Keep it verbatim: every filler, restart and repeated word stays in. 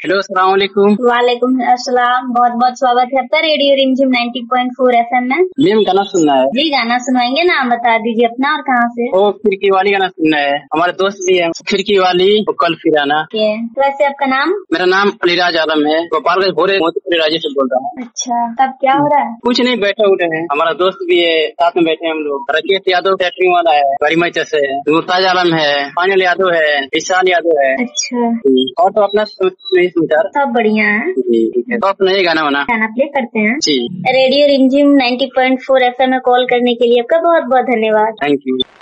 Hello, अस्सलाम वालेकुम। वालेकुम अस्सलाम। बहुत बहुत स्वागत है आपका रेडियो रिमझिम नब्बे पॉइंट चार एफएम में। मैम गाना सुनना है। जी गाना सुनवाएंगे, नाम बता दीजिए अपना और कहाँ से। ओ खिड़की वाली गाना सुनना है, हमारे दोस्त भी है। खिड़की वाली वो कल फिर आना। तो वैसे आपका नाम? मेरा नाम अलीराज आलम है, गोपालगंज भोरे मोतीपुर राज्य से बोल रहा हूँ। अच्छा, तब क्या हो रहा है? कुछ नहीं, बैठे उठे हैं। हमारा दोस्त भी है, साथ में बैठे हैं हम लोग। रकेश यादव कैटरिंग वाला है, गरिमा से है। मुर्ताज आलम है, पानिल यादव है, ईशान यादव है। अच्छा, और तो अपना विचार सब बढ़िया है। जी ठीक है, तो अपना ये गाना बना गाना प्ले करते हैं जी। रेडियो रिमझिम नब्बे पॉइंट चार एफएम में कॉल करने के लिए आपका बहुत बहुत धन्यवाद। Thank you.